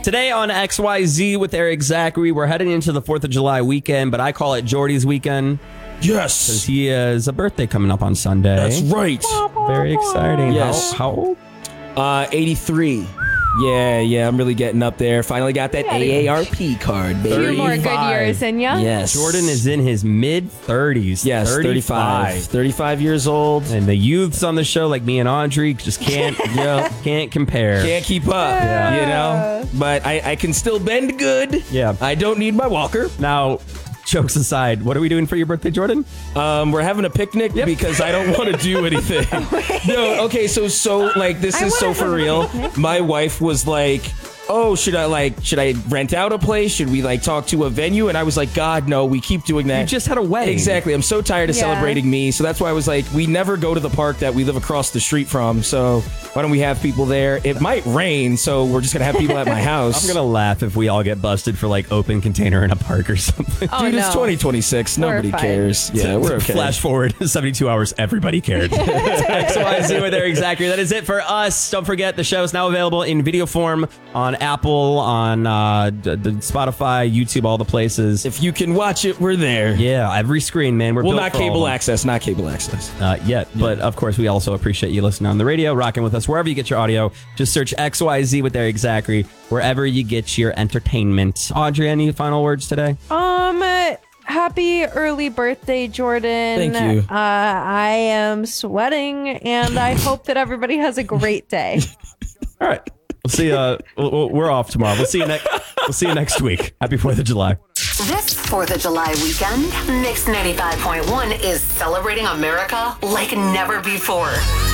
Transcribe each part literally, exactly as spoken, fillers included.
Today on X Y Z with Eric Zachary, we're heading into the fourth of July weekend, but I call it Jordy's weekend. Yes. Because he has a birthday coming up on Sunday. That's right. Very exciting. Yes. How, how old? Uh, eighty-three. Yeah, yeah, I'm really getting up there. Finally got that A A R P card, baby. Two more good years in ya. Yes. Jordan is in his mid-thirties. Yes, thirty-five. thirty-five. thirty-five years old. And the youths on the show, like me and Audrey, just can't, yeah, can't compare. Can't keep up, Yeah. you know? But I, I can still bend good. Yeah. I don't need my walker. Now, jokes aside, what are we doing for your birthday, Jordan? Um, we're having a picnic Yep. because I don't want to do anything. No, okay, so so like this I is so wanna for have a real. picnic. My wife was like, "Oh, should I like should I rent out a place? Should we like talk to a venue?" And I was like, "God, no, we keep doing that." You just had a wedding. Exactly. I'm so tired of Yeah. celebrating me. So that's why I was like, we never go to the park that we live across the street from. So why don't we have people there? It might rain, so we're just going to have people at my house. I'm going to laugh if we all get busted for like open container in a park or something. Oh, Dude, no. it's twenty twenty-six. Nobody fine. cares. Yeah, we're okay. Flash forward seventy-two hours, everybody cared. X Y Z with Eric Zachary. That is it for us. Don't forget, the show is now available in video form on Apple, on uh, d- d- Spotify, YouTube, all the places. If you can watch it, we're there. Yeah, every screen, man. We're Well, built not for all cable of them. access, not cable access. Uh, yet, but of course, we also appreciate you listening on the radio, rocking with us wherever you get your audio. Just search X Y Z with Eric Zachary wherever you get your entertainment. Audrey, any final words today? Um, happy early birthday, Jordan. Thank you. Uh, I am sweating, and I hope that everybody has a great day. All right, we'll see. Uh, we'll- we'll- we're off tomorrow. We'll see you next. We'll see you next week. Happy Fourth of July. This fourth of July weekend, Mix ninety-five point one is celebrating America like never before.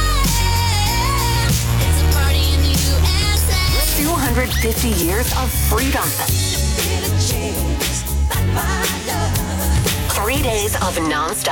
two hundred fifty years of freedom. Three days of nonstop